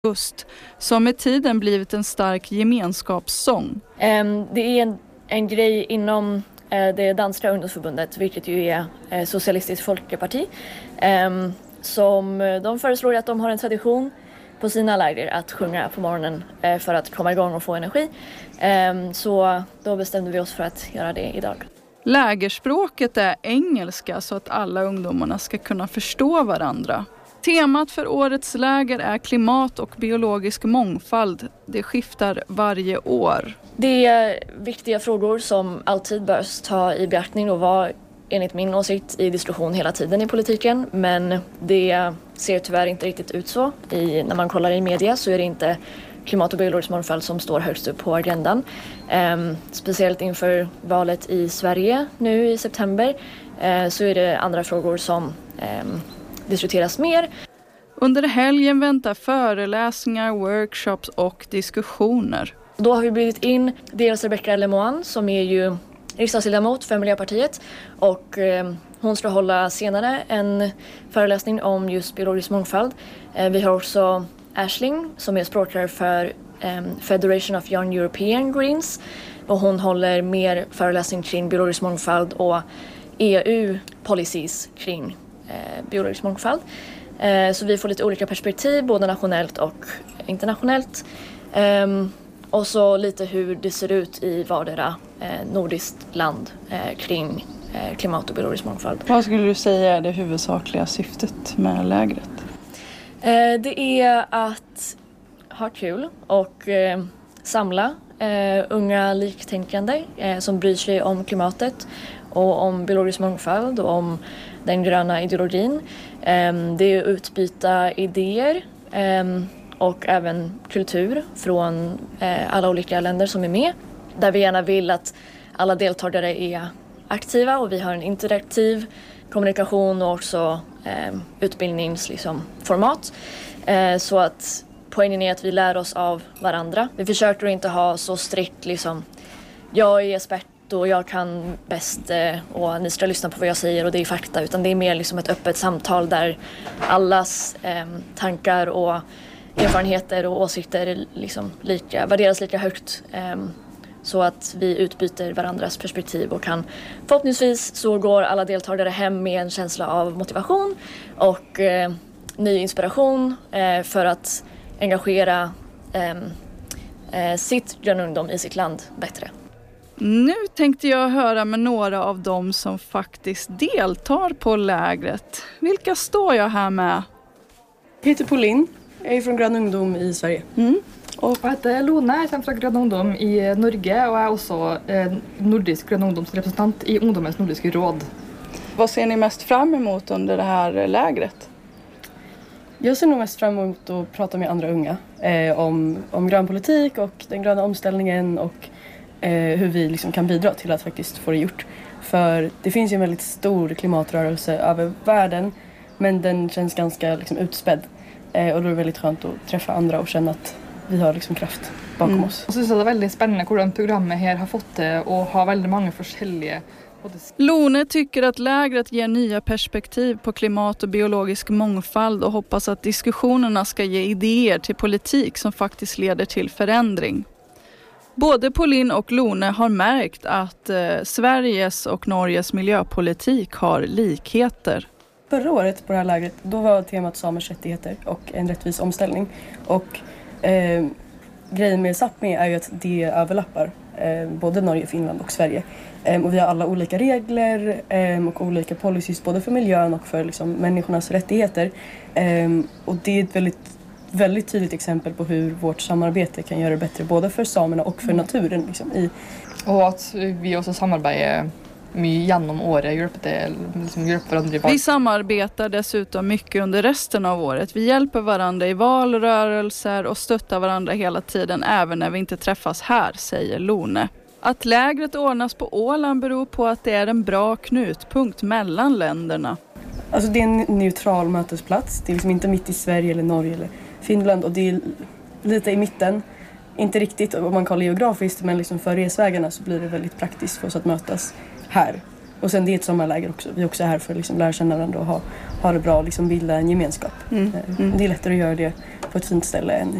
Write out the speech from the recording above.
Just, som med tiden blivit en stark gemenskapssång. Det är en grej inom det danska ungdomsförbundet, vilket ju är Socialistiskt Folkeparti, som de föreslår att de har en tradition på sina läger att sjunga på morgonen för att komma igång och få energi. Så då bestämde vi oss för att göra det idag. Lägerspråket är engelska så att alla ungdomarna ska kunna förstå varandra. Temat för årets läger är klimat och biologisk mångfald. Det skiftar varje år. Det är viktiga frågor som alltid bör ta i beaktning och vara enligt min åsikt i diskussion hela tiden i politiken. Men det ser tyvärr inte riktigt ut så. När man kollar i media så är det inte klimat och biologisk mångfald som står högst upp på agendan. Speciellt inför valet i Sverige nu i september så är det andra frågor som diskuteras mer. Under helgen väntar föreläsningar, workshops och diskussioner. Då har vi bjudit in dels Rebecca Lemoine som är ju riksdagsledamot för Miljöpartiet och hon ska hålla senare en föreläsning om just biologisk mångfald. Vi har också Ashling som är språkrör för Federation of Young European Greens och hon håller mer föreläsning kring biologisk mångfald och EU-policies kring biologisk mångfald. Så vi får lite olika perspektiv både nationellt och internationellt. Och så lite hur det ser ut i vardera nordiskt land kring klimat och biologisk mångfald. Vad skulle du säga är det huvudsakliga syftet med lägret? Det är att ha kul och samla unga liktänkande som bryr sig om klimatet och om biologisk mångfald och om den gröna ideologin. Det är att utbyta idéer och även kultur från alla olika länder som är med. Där vi gärna vill att alla deltagare är aktiva och vi har en interaktiv kommunikation och också utbildningsformat. Så att poängen är att vi lär oss av varandra. Vi försöker inte ha så strikt jag är expert och jag kan bäst och ni ska lyssna på vad jag säger och det är fakta, utan det är mer ett öppet samtal där allas tankar och erfarenheter och åsikter är värderas lika högt så att vi utbyter varandras perspektiv och kan förhoppningsvis så går alla deltagare hem med en känsla av motivation och ny inspiration för att engagera sitt gröna ungdom i sitt land bättre. Nu tänkte jag höra med några av dem som faktiskt deltar på lägret. Vilka står jag här med? Jag heter Pauline. Jag är från Grön ungdom i Sverige. Och jag heter Lone. Jag kommer från Grön ungdom i Norge och jag är också nordisk grön ungdomsrepresentant i Ungdomens nordiska råd. Vad ser ni mest fram emot under det här lägret? Jag ser nog mest fram emot att prata med andra unga om grön politik och den gröna omställningen och hur vi kan bidra till att faktiskt få det gjort. För det finns ju en väldigt stor klimatrörelse över världen, men den känns ganska utspädd. Och då är det väldigt skönt att träffa andra och känna att vi har kraft bakom oss. Jag synes det är väldigt spännande hur programmet här har fått det och har väldigt många olika. Lone tycker att lägret ger nya perspektiv på klimat och biologisk mångfald och hoppas att diskussionerna ska ge idéer till politik som faktiskt leder till förändring. Både Pauline och Lone har märkt att Sveriges och Norges miljöpolitik har likheter. Förra året på det här lägret, då var temat samers rättigheter och en rättvis omställning. Och grejen med Sápmi är ju att det överlappar både Norge, Finland och Sverige. Och vi har alla olika regler och olika policies både för miljön och för människornas rättigheter. Och det är ett väldigt tydligt exempel på hur vårt samarbete kan göra det bättre både för samerna och för naturen. Och att vi också samarbetar mycket genom året, hjälper varandra. Vi samarbetar dessutom mycket under resten av året. Vi hjälper varandra i valrörelser och stöttar varandra hela tiden även när vi inte träffas här, säger Lone. Att lägret ordnas på Åland beror på att det är en bra knutpunkt mellan länderna. Alltså det är en neutral mötesplats. Det är inte mitt i Sverige eller Norge eller Finland och det är lite i mitten. Inte riktigt om man kollar geografiskt, men för resvägarna så blir det väldigt praktiskt för oss att mötas här. Och sen det är ett sommarläger också. Vi är också här för att lära känna varandra och ha det bra och bilda en gemenskap. Det är lättare att göra det på ett fint ställe än